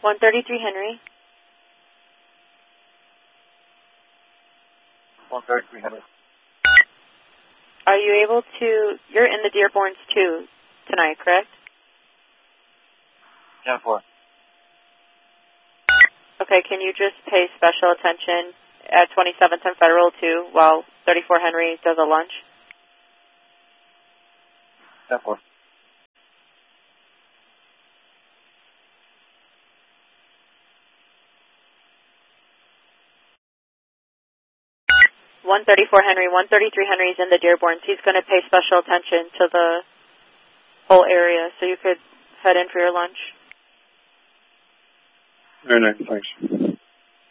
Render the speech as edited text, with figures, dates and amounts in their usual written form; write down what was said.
133 Henry. 133 Henry. Are you able to, you're in the Dearborns too tonight, correct? 10-4. Okay, can you just pay special attention at 27th and Federal too while 34 Henry does a lunch? 10-4. Henry, 133 Henry's in the Dearborns. He's going to pay special attention to the whole area, so you could head in for your lunch. Very nice, thanks.